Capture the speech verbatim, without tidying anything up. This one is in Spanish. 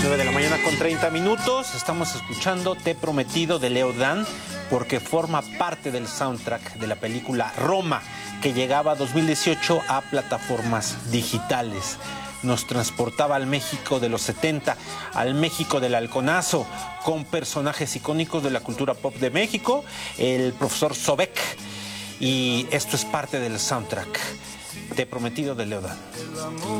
nueve de la mañana con treinta minutos. Estamos escuchando Te he prometido de Leo Dan porque forma parte del soundtrack de la película Roma, que llegaba a dos mil dieciocho a plataformas digitales. Nos transportaba al México de los setenta, al México del Halconazo, con personajes icónicos de la cultura pop de México, el profesor Sobek, y esto es parte del soundtrack. Te he prometido de Leo Dan.